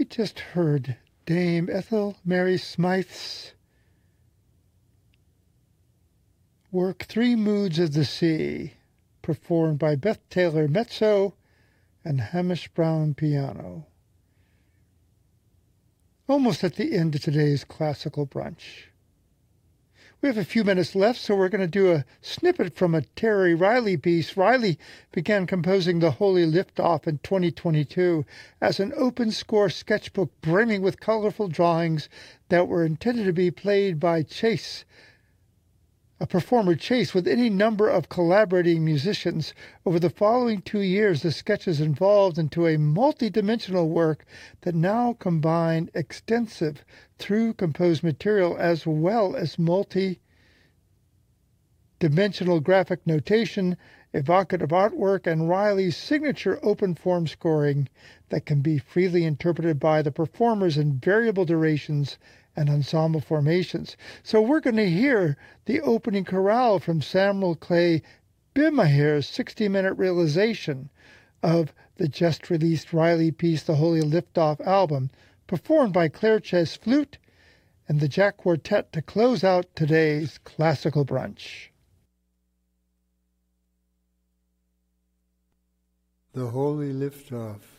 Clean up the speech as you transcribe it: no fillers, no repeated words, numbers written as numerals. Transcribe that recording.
just heard Dame Ethel Mary Smythe's work Three Moods of the Sea, performed by Beth Taylor mezzo and Hamish Brown piano. Almost at the end of today's classical brunch. We have a few minutes left, so we're going to do a snippet from a Terry Riley piece. Riley began composing The Holy Liftoff in 2022 as an open score sketchbook brimming with colorful drawings that were intended to be played by a performer Chase with any number of collaborating musicians. Over the following 2 years, the sketches evolved into a multi-dimensional work that now combined extensive through composed material as well as multi-dimensional graphic notation, evocative artwork, and Riley's signature open-form scoring that can be freely interpreted by the performers in variable durations and ensemble formations. So we're going to hear the opening chorale from Samuel Clay Bimahir's 60-minute realization of the just-released Riley piece, The Holy Liftoff album, performed by Claire Chess Flute and the Jack Quartet to close out today's classical brunch. The Holy Liftoff.